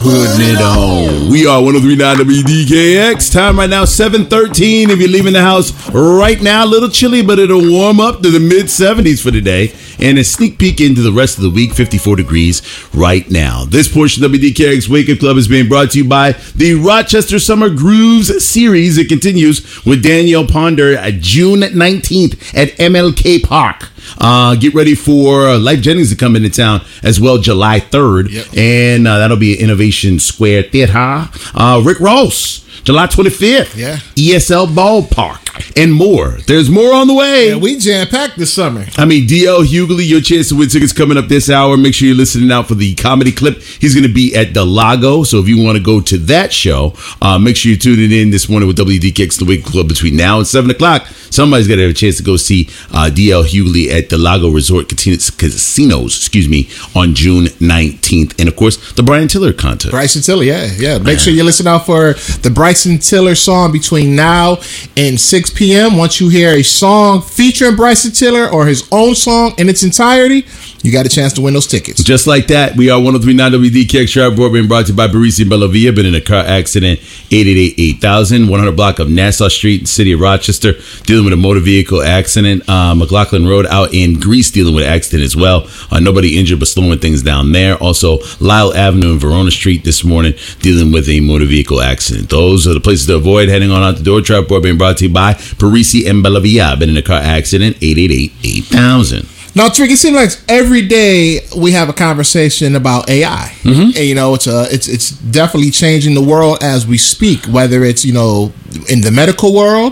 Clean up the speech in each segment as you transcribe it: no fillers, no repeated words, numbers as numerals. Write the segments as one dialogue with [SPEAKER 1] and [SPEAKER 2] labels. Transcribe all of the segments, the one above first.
[SPEAKER 1] Putting it on. We are 103.9 WDKX. Time right now, 7:13. If you're leaving the house right now, a little chilly, but it'll warm up to the mid-70s for today. And a sneak peek into the rest of the week, 54 degrees right now. This portion of WDKX Wake Up Club is being brought to you by the Rochester Summer Grooves Series. It continues with Danielle Ponder at June 19th at MLK Park. Get ready for Life Jennings to come into town as well, July 3rd. Yep. And that'll be Innovation Square Theater. Rick Ross, July 25th.
[SPEAKER 2] Yeah.
[SPEAKER 1] ESL Ballpark. And more. There's more on the way.
[SPEAKER 2] Yeah, we jam-packed this summer.
[SPEAKER 1] I mean, DL Hughley, your chance to win tickets coming up this hour. Make sure you're listening out for the comedy clip. He's going to be at the Lago. So if you want to go to that show, make sure you're tuning in this morning with WDKX The Wake Club between now and 7 o'clock. Somebody's got to have a chance to go see DL Hughley at the Lago Resort Casinos, on June 19th. And, of course, the Bryson Tiller contest.
[SPEAKER 2] Bryson Tiller, yeah. Make sure you listen out for the Bryson Tiller song between now and 6 p.m. Once you hear a song featuring Bryson Tiller or his own song in its entirety, you got a chance to win those tickets.
[SPEAKER 1] Just like that, we are 103.9 WDKX Shreveport, being brought to you by Parisi and Bellavia. Been in a car accident, 888-8000, 100 block of Nassau Street, in the city of Rochester, dealing with a motor vehicle accident. McLaughlin Road out in Greece, dealing with an accident as well. Nobody injured, but slowing things down there. Also, Lyle Avenue and Verona Street this morning, dealing with a motor vehicle accident. Those are the places to avoid heading on out the door. Shreveport being brought to you by Parisi and Bellavia. Been in a car accident, 888-8000.
[SPEAKER 2] Now, Trick, it seems like every day we have a conversation about AI. Mm-hmm. And, it's definitely changing the world as we speak, whether it's, in the medical world,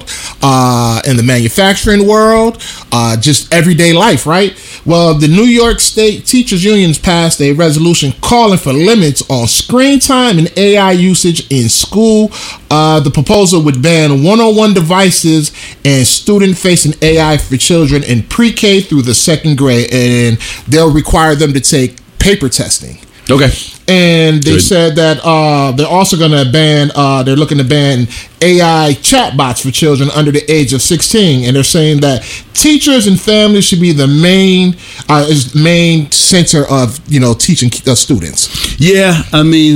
[SPEAKER 2] in the manufacturing world, just everyday life, right? Well, the New York State Teachers Unions passed a resolution calling for limits on screen time and AI usage in school. The proposal would ban one-on-one devices and student-facing AI for children in pre-K through the second grade, and they'll require them to take paper testing.
[SPEAKER 1] Okay.
[SPEAKER 2] And they said that they're also going to they're looking to ban AI chatbots for children under the age of 16. And they're saying that teachers and families should be the main center of, teaching students.
[SPEAKER 1] Yeah, I mean,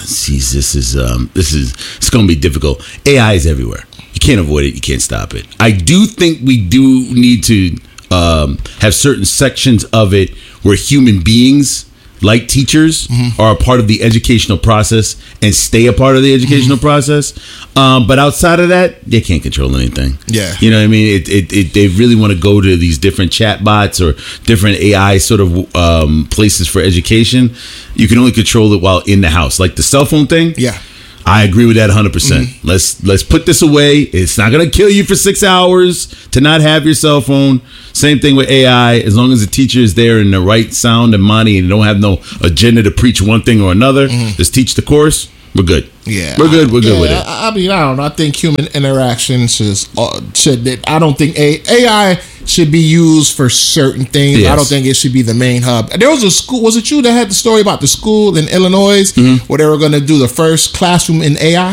[SPEAKER 1] it's going to be difficult. AI is everywhere. You can't avoid it. You can't stop it. I do think we do need to have certain sections of it where human beings, like teachers, are a part of the educational process and stay a part of the educational process. But outside of that, they can't control anything.
[SPEAKER 2] Yeah.
[SPEAKER 1] You know what I mean? They really want to go to these different chatbots or different AI sort of places for education. You can only control it while in the house. Like the cell phone thing.
[SPEAKER 2] Yeah.
[SPEAKER 1] I agree with that 100%. Let's put this away. It's not going to kill you for 6 hours to not have your cell phone. Same thing with AI. As long as the teacher is there in the right sound and money and don't have no agenda to preach one thing or another, just teach the course. We're good.
[SPEAKER 2] Yeah,
[SPEAKER 1] we're good with it.
[SPEAKER 2] I don't know. I think human interactions should. I don't think AI should be used for certain things. Yes. I don't think it should be the main hub. There was a school. Was it you that had the story about the school in Illinois where they were going to do the first classroom in AI?